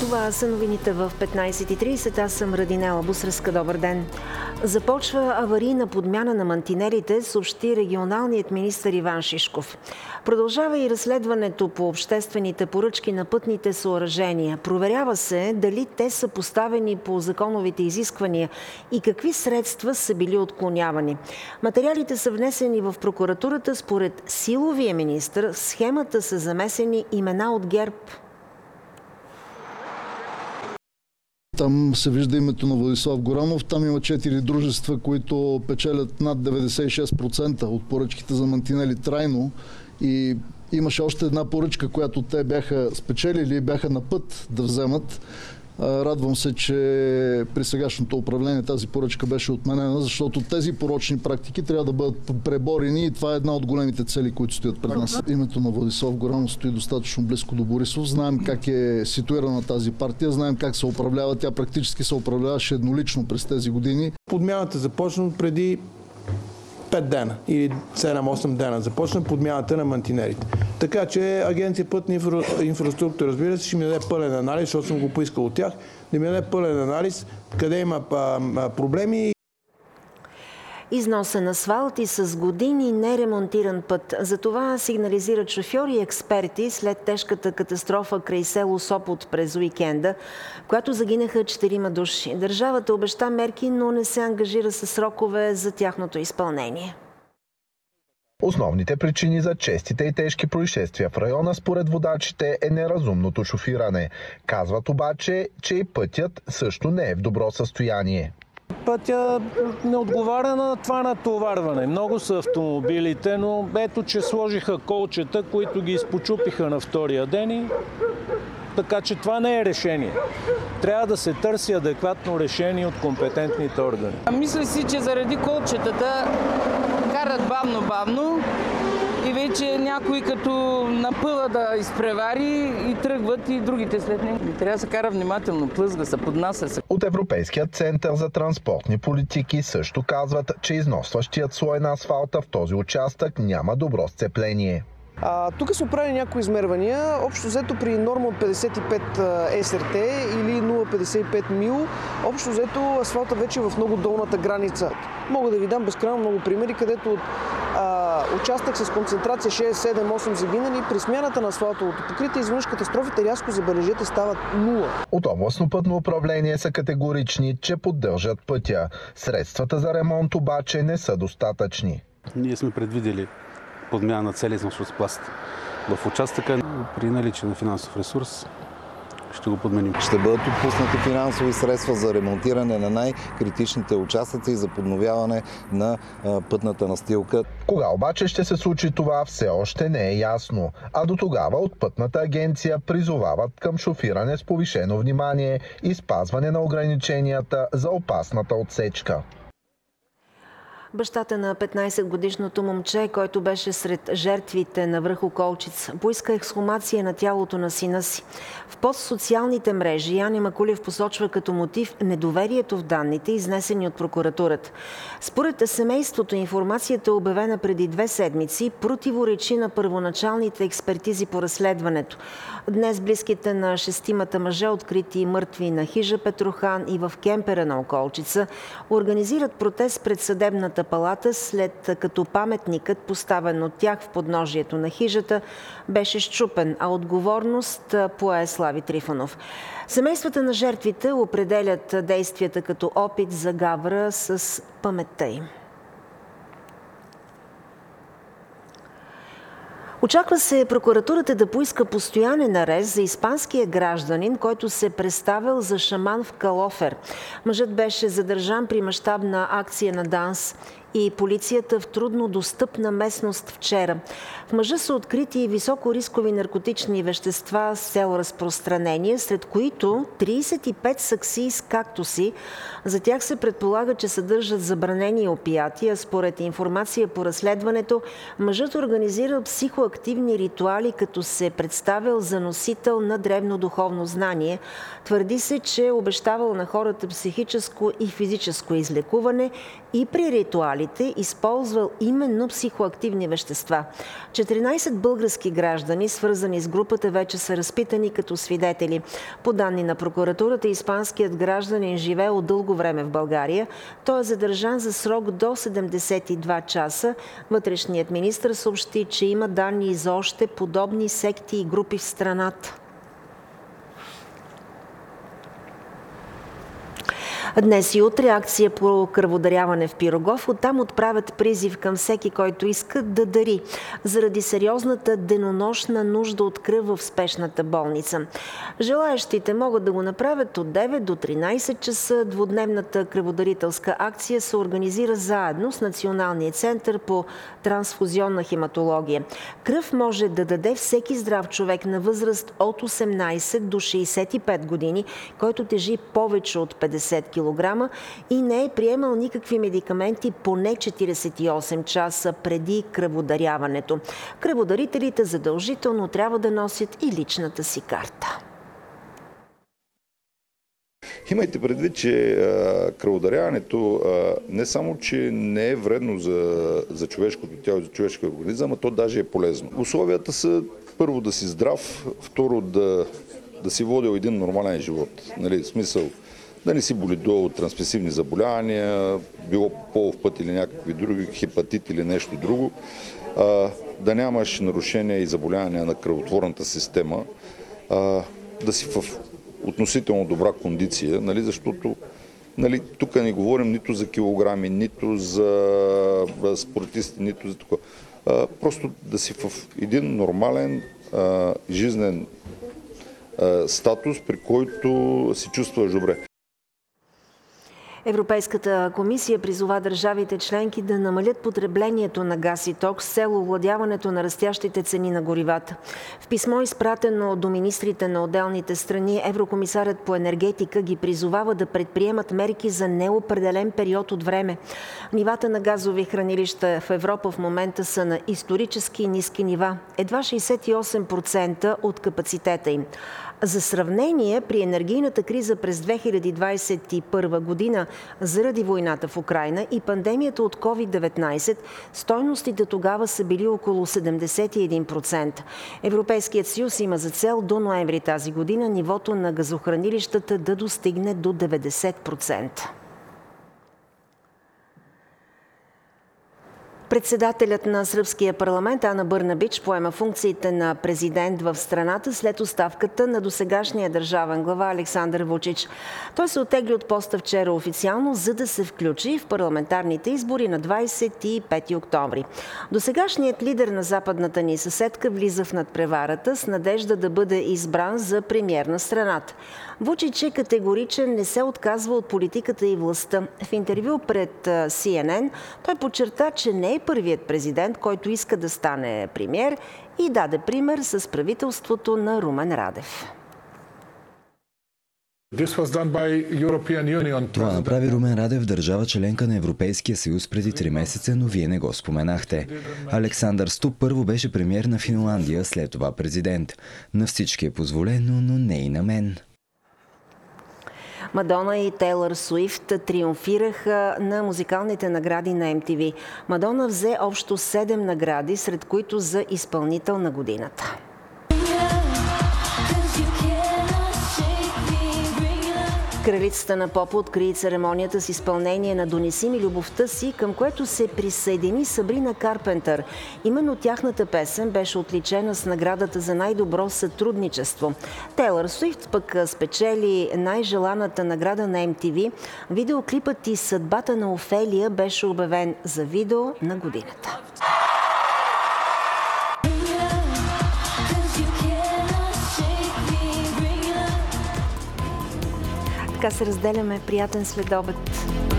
Това са новините в 15:30. Аз съм Радинела Бусреска. Добър ден. Започва аварийна подмяна на мантинелите, съобщи регионалният министър Иван Шишков. Продължава и разследването по обществените поръчки на пътните съоръжения. Проверява се дали те са поставени по законовите изисквания и какви средства са били отклонявани. Материалите са внесени в прокуратурата. Според силовия министър в схемата са замесени имена от ГЕРБ. Там се вижда името на Владислав Горанов. Там има 4 дружества, които печелят над 96% от поръчките за мантинели трайно. И имаше още една поръчка, която те бяха спечелили и бяха на път да вземат. Радвам се, че при сегашното управление тази поръчка беше отменена, защото тези порочни практики трябва да бъдат преборени и това е една от големите цели, които стоят пред нас. Името на Владислав Горанов стои достатъчно близко до Борисов. Знаем как е ситуирана тази партия, знаем как се управлява. Тя практически се управляваше еднолично през тези години. Подмяната започна преди 5 дена или 7-8 дена. Започна подмяната на мантинерите. Така че Агенция пътна инфраструктура, разбира се, ще ми даде пълен анализ, защото съм го поискал от тях, да ми даде пълен анализ, къде има проблеми. Износен асфалт и с години неремонтиран път. За това сигнализират шофьори и експерти след тежката катастрофа край село Сопот през уикенда, в която загинаха 4 души. Държавата обеща мерки, но не се ангажира с срокове за тяхното изпълнение. Основните причини за честите и тежки происшествия в района според водачите е неразумното шофиране. Казват обаче, че и пътят също не е в добро състояние. Пътя не отговаря на това натоварване. Много са автомобилите, но ето, че сложиха колчета, които ги изпочупиха на втория ден и така че това не е решение. Трябва да се търси адекватно решение от компетентните органи. Мисля си, че заради колчетата карат бавно и вече някой като напъва да изпревари и тръгват и другите след него. Трябва да се кара внимателно, плъзга се, поднася се. От Европейския център за транспортни политики също казват, че износващият слой на асфалта в този участък няма добро сцепление. Тук са правили някои измервания. Общо взето при норма от 55 СРТ или 0,55 мил, общо взето асфалта вече е в много долната граница. Мога да ви дам безкрайно много примери, където участък с концентрация 6, 7, 8 загинали, при смяната на асфалтовото покритие изведнъж катастрофите рязко, забележете, стават 0. От областно пътно управление са категорични, че поддържат пътя. Средствата за ремонт обаче не са достатъчни. Ние сме предвидели подмяна на цели износващ пласт в участъка. При наличие на финансов ресурс ще го подменим. Ще бъдат отпуснати финансови средства за ремонтиране на най-критичните участъци и за подновяване на пътната настилка. Кога обаче ще се случи това, все още не е ясно. А до тогава от Пътната агенция призовават към шофиране с повишено внимание и спазване на ограниченията за опасната отсечка. Бащата на 15-годишното момче, който беше сред жертвите на връх Околчица, поиска ексхумация на тялото на сина си. В пост в социалните мрежи Яне Макулев посочва като мотив недоверието в данните, изнесени от прокуратурата. Според семейството, информацията, обявена преди 2 седмици, противоречи на първоначалните експертизи по разследването. Днес близките на 6 мъже, открити мъртви на хижа Петрохан и в кемпера на Околчица, организират протест пред съдебната палата, след като паметникът, поставен от тях в подножието на хижата, беше счупен, а отговорност пое Слави Трифонов. Семействата на жертвите определят действията като опит за гавра с паметта им. Очаква се прокуратурата да поиска постоянен арест за испанския гражданин, който се представил за шаман в Калофер. Мъжът беше задържан при мащабна акция на ДАНС и полицията в трудно достъпна местност вчера. В мъжа са открити и високорискови наркотични вещества с цел разпространение, сред които 35 саксии с кактуси. За тях се предполага, че съдържат забранени опиати, а според информация по разследването, мъжът организирал психоактивни ритуали, като се представил за носител на древно духовно знание. Твърди се, че обещавал на хората психическо и физическо излекуване и при ритуали ритуалите използвал именно психоактивни вещества. 14 български граждани, свързани с групата, вече са разпитани като свидетели. По данни на прокуратурата, испанският гражданин живеел дълго време в България. Той е задържан за срок до 72 часа. Вътрешният министър съобщи, че има данни и за още подобни секти и групи в страната. Днес и утре акция по кръводаряване в Пирогов. Оттам отправят призив към всеки, който иска да дари, заради сериозната денонощна нужда от кръв в спешната болница. Желаещите могат да го направят от 9 до 13 часа. Двудневната кръводарителска акция се организира заедно с Националния център по трансфузионна хематология. Кръв може да даде всеки здрав човек на възраст от 18 до 65 години, който тежи повече от 50 кг и не е приемал никакви медикаменти поне 48 часа преди кръводаряването. Кръводарителите задължително трябва да носят и личната си карта. Имайте предвид, че кръводаряването не само, че не е вредно за човешкото тяло и за човешкия организъм, а то даже е полезно. Условията са първо да си здрав, второ да си водил един нормален живот. Нали, в смисъл да не си боледувал от трансмисивни заболявания, било полов път или някакви други, хепатит или нещо друго, да нямаш нарушения и заболявания на кръвотворната система, да си в относително добра кондиция, нали, защото тук не говорим нито за килограми, нито за спортисти, нито за такова. Просто да си в един нормален жизнен статус, при който се чувстваш добре. Европейската комисия призова държавите членки да намалят потреблението на газ и ток с цел овладяването на растящите цени на горивата. В писмо, изпратено до министрите на отделните страни, еврокомисарят по енергетика ги призовава да предприемат мерки за неопределен период от време. Нивата на газови хранилища в Европа в момента са на исторически ниски нива, едва 68% от капацитета им. За сравнение, при енергийната криза през 2021 година заради войната в Украйна и пандемията от COVID-19, стойностите тогава са били около 71%. Европейският съюз има за цел до ноември тази година нивото на газохранилищата да достигне до 90%. Председателят на сръбския парламент Ана Бърнабич поема функциите на президент в страната след оставката на досегашния държавен глава Александър Вучич. Той се оттегли от поста вчера официално, за да се включи в парламентарните избори на 25 октомври. Досегашният лидер на западната ни съседка влиза в надпреварата с надежда да бъде избран за премиер на страната. Вучич е категоричен, не се отказва от политиката и властта. В интервю пред CNN той подчерта, че не е първият президент, който иска да стане премиер, и даде пример с правителството на Румен Радев. Това направи Румен Радев, държава членка на Европейския съюз, преди 3 месеца, но вие не го споменахте. Александър Ступ първо беше премиер на Финландия, след това президент. На всички е позволено, но не и на мен. Мадона и Тейлър Суифт триумфираха на музикалните награди на MTV. Мадона взе общо 7 награди, сред които за изпълнител на годината. Кралицата на попа откри церемонията с изпълнение на "Донеси ми любовта си", към което се присъедини Сабрина Карпентър. Именно тяхната песен беше отличена с наградата за най-добро сътрудничество. Тейлър Суифт пък спечели най-желаната награда на MTV. Видеоклипът и "Съдбата на Офелия" беше обявен за видео на годината. Така се разделяме. Приятен следобед!